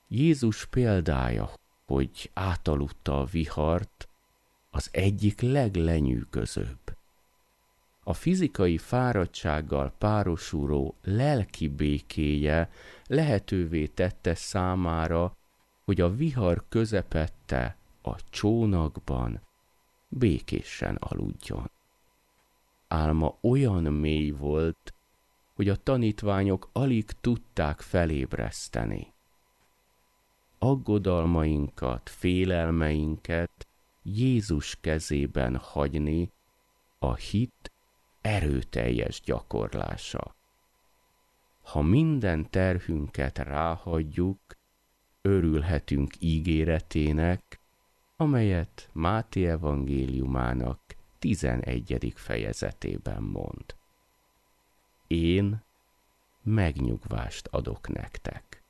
Jézus példája, hogy átaludta a vihart, az egyik leglenyűgözőbb. A fizikai fáradtsággal párosuló lelki békéje lehetővé tette számára, hogy a vihar közepette a csónakban békésen aludjon. Álma olyan mély volt, hogy a tanítványok alig tudták felébreszteni. Aggodalmainkat, félelmeinket Jézus kezében hagyni a hit erőteljes gyakorlása. Ha minden terhünket ráhagyjuk, örülhetünk ígéretének, amelyet Máté evangéliumának 11. fejezetében mond. Én megnyugvást adok nektek.